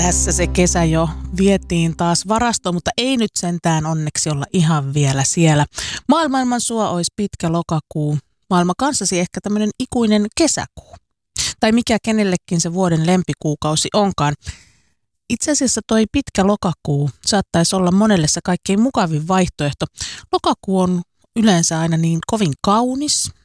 Tässä se kesä jo vietiin taas varastoon, mutta ei nyt sentään onneksi olla ihan vielä siellä. Maailman sua olisi pitkä lokakuu, maailma kanssasi ehkä tämmöinen ikuinen kesäkuu. Tai mikä kenellekin se vuoden lempikuukausi onkaan. Itse asiassa toi pitkä lokakuu saattaisi olla monelle se kaikkein mukavin vaihtoehto. Lokakuu on yleensä aina niin kovin kaunis